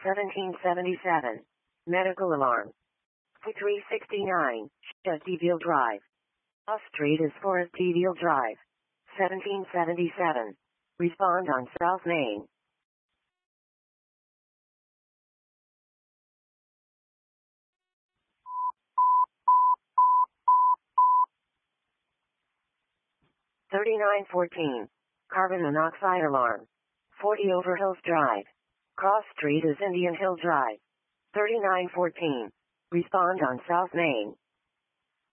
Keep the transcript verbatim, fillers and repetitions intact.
seventeen seventy-seven. Medical alarm. three sixty-nine. Sheffield Drive. Off Street is Forest Deviel Drive. seventeen seventy-seven. Respond on South Main. thirty-nine fourteen. Carbon monoxide alarm. forty Overhills Drive. Cross Street is Indian Hill Drive. thirty-nine fourteen. Respond on South Main.